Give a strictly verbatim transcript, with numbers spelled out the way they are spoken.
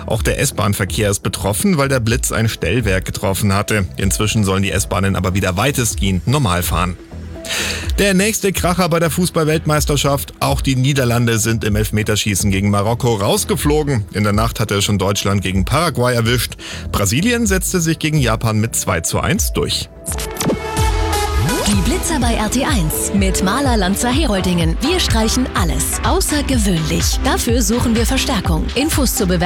Auch der S-Bahn-Verkehr ist betroffen, weil der Blitz ein Stellwerk getroffen hatte. Inzwischen sollen die S-Bahnen aber wieder weitestgehend normal fahren. Der nächste Kracher bei der Fußball-Weltmeisterschaft. Auch die Niederlande sind im Elfmeterschießen gegen Marokko rausgeflogen. In der Nacht hatte schon Deutschland gegen Paraguay erwischt. Brasilien setzte sich gegen Japan mit zwei zu eins durch. Die Blitzer bei R T eins mit Maler Lanzer Heroldingen. Wir streichen alles außergewöhnlich. Dafür suchen wir Verstärkung. Infos zur Bewerbung